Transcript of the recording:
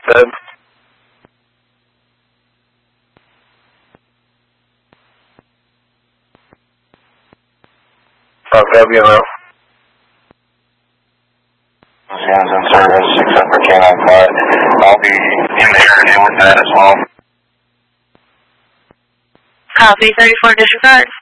said. WMO. Zooms in service, 6 for K95. I'll be in the area with that as well. Copy, 34 disregard.